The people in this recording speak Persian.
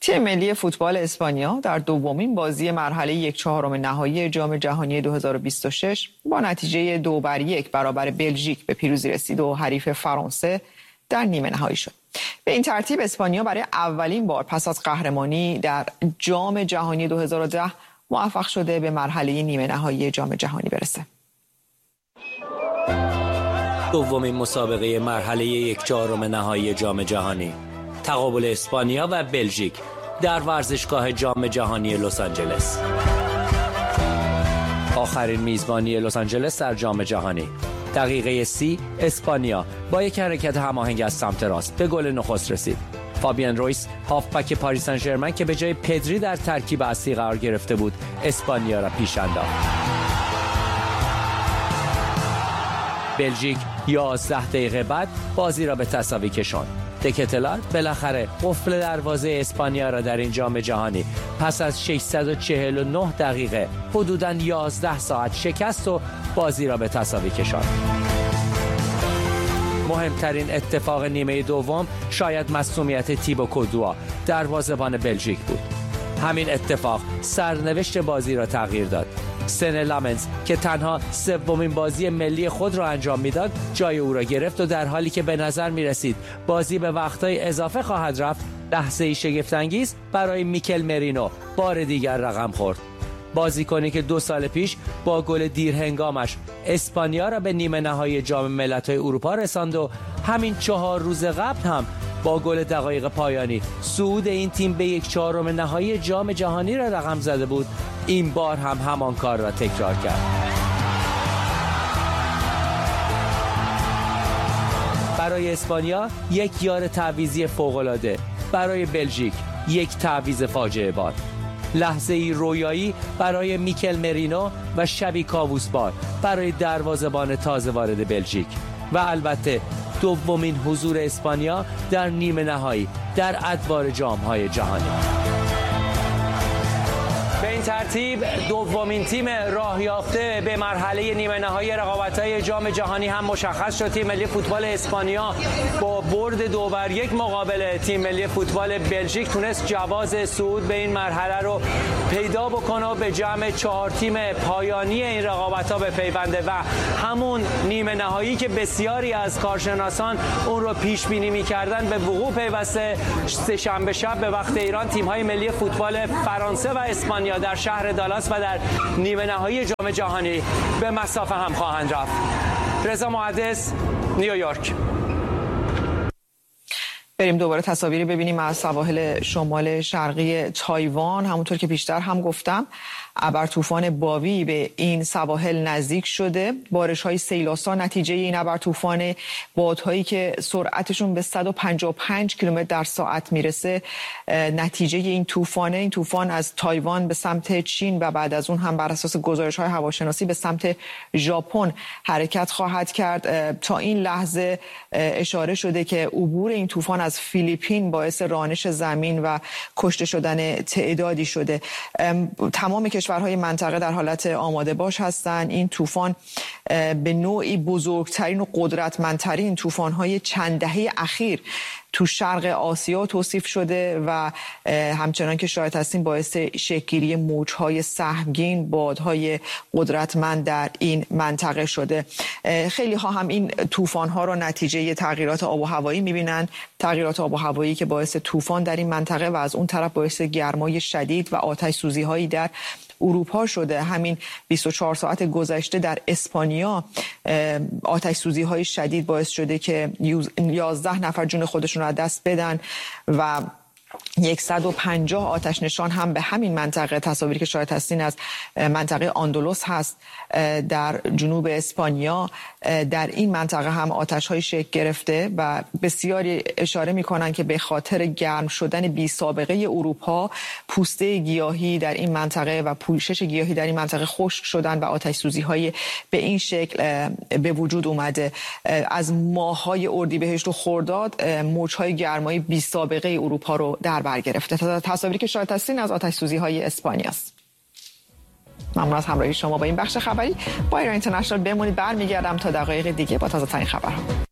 تیم ملی فوتبال اسپانیا در دومین بازی مرحله 1/4 نهایی جام جهانی 2026 با نتیجه 2-1 برابر بلژیک به پیروزی رسید و حریف فرانسه در نیمه نهایی شد. به این ترتیب اسپانیا برای اولین بار پس از قهرمانی در جام جهانی 2010 موفق شده به مرحله نیمه نهایی جام جهانی برسه. دومین مسابقه مرحله 1/4 نهایی جام جهانی، تقابل اسپانیا و بلژیک در ورزشگاه جام جهانی لس آنجلس. آخرین میزبانی لس آنجلس در جام جهانی. دقیقه 30 اسپانیا با یک حرکت هماهنگ از سمت راست به گل نخست رسید. فابیان رویس، هافبک پاریس سن ژرمن که به جای پدری در ترکیب اصلی قرار گرفته بود، اسپانیا را پیش انداخت. بلژیک 11 دقیقه بعد بازی را به تساوی کشاند. دکتلار بالاخره قفل دروازه اسپانیا را در این جام جهانی پس از 649 دقیقه حدوداً 11 ساعت شکست و بازی را به تساوی کشاند. مهمترین اتفاق نیمه دوم شاید مصونیت تیبو کورتوا دروازه‌بان بلژیک بود. همین اتفاق سرنوشت بازی را تغییر داد. سن لامنز که تنها سومین بازی ملی خود را انجام میداد جای او را گرفت و در حالی که به نظر می رسید بازی به وقتهای اضافه خواهد رفت، لحظه‌ای شگفت‌انگیز برای میکل مرینو بار دیگر رقم خورد. بازیکنی که 2 سال پیش با گل دیرهنگامش اسپانیا را به نیمه نهایی جام ملت‌های اروپا رساند و همین 4 روز قبل هم با گل دقایق پایانی صعود این تیم به 1/4 نهایی جام جهانی را رقم زده بود، این بار هم همان کار را تکرار کرد. برای اسپانیا یک یار تعویضی فوق‌العاده، برای بلژیک یک تعویض فاجعه بار. لحظه‌ای رویایی برای میکل مرینو و شبی کاووس‌بار برای دروازه‌بان تازه وارد بلژیک و البته دومین حضور اسپانیا در نیمه نهایی در ادوار جام‌های جهانی. به این ترتیب دومین تیم راه یافته به مرحله نیمه نهایی رقابت‌های جام جهانی هم مشخص شد. تیم ملی فوتبال اسپانیا با برد 2-1 مقابل تیم ملی فوتبال بلژیک تونست جواز صعود به این مرحله رو پیدا بکنه و به جمع 4 تیم پایانی این رقابت‌ها بپیونده و همون نیمه نهایی که بسیاری از کارشناسان اون رو پیش بینی می‌کردن به وقوع پیوسته. سه‌شنبه شب به وقت ایران تیم‌های ملی فوتبال فرانسه و اسپانیا در شهر دالاس و در نیمه نهایی جام جهانی به مسافه هم خواهند رفت. رضا محدث، نیویورک. بریم دوباره تصاویری ببینیم از سواحل شمال شرقی تایوان. همونطور که بیشتر هم گفتم، ابر طوفان باوی به این سواحل نزدیک شده. بارش‌های سیل‌آسا نتیجه این ابر طوفان، بادهایی که سرعتشون به 155 کیلومتر در ساعت میرسه نتیجه این طوفانه. این طوفان از تایوان به سمت چین و بعد از اون هم بر اساس گزارش‌های هواشناسی به سمت ژاپن حرکت خواهد کرد. تا این لحظه اشاره شده که عبور این طوفان از فیلیپین باعث رانش زمین و کشته شدن تعدادی شده. تمام کشورهای منطقه در حالت آماده باش هستند. این طوفان به نوعی بزرگترین و قدرتمندترین طوفان‌های چند دهه اخیر تو شرق آسیا توصیف شده و همچنان که شاهد هستیم باعث شکل‌گیری موج‌های سهمگین، بادهای قدرتمند در این منطقه شده. خیلی ها هم این طوفان‌ها رو نتیجه تغییرات آب و هوایی می‌بینن، تغییرات آب و هوایی که باعث طوفان در این منطقه و از اون طرف باعث گرمای شدید و آتش سوزی‌هایی در اروپا شده. همین 24 ساعت گذشته در اسپانیا آتش سوزی های شدید باعث شده که 11 نفر جون خودشون رو از دست بدن و 150 آتش نشان هم به همین منطقه، تصاویری که شاهد هستین از منطقه آندلس هست در جنوب اسپانیا، در این منطقه هم آتش های شکل گرفته و بسیاری اشاره میکنن که به خاطر گرم شدن بی سابقه اروپا پوسته گیاهی در این منطقه و پوشش گیاهی در این منطقه خشک شدن و آتش سوزی های به این شکل به وجود اومده. از ماه‌های اردیبهشت و خرداد موج‌های گرمایی بی سابقه اروپا رو در بر گرفته. تصاویری که شاهد هستین از آتش سوزی های اسپانیا است. ممنون از همراهی شما با این بخش خبری. با ایران اینترنشنال بمونید، برمیگردم تا دقایق دیگه با تازه ترین خبرها.